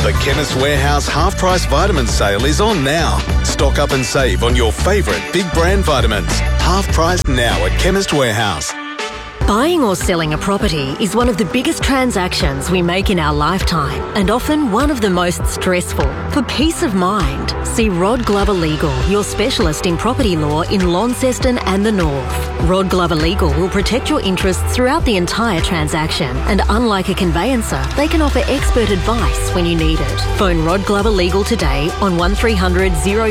The Chemist Warehouse half-price vitamin sale is on now. Stock up and save on your favourite big brand vitamins. Half price now at Chemist Warehouse. Buying or selling a property is one of the biggest transactions we make in our lifetime and often one of the most stressful. For peace of mind, see Rod Glover Legal, your specialist in property law in Launceston and the North. Rod Glover Legal will protect your interests throughout the entire transaction, and unlike a conveyancer, they can offer expert advice when you need it. Phone Rod Glover Legal today on 1300 0